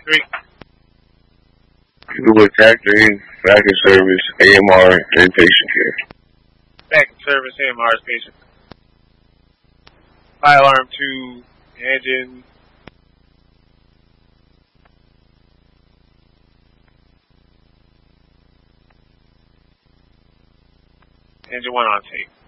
3. People with factory, back in service, AMR, and patient care. Back in service, AMR, patient. Fire alarm 2, engine. Engine 1 on tape.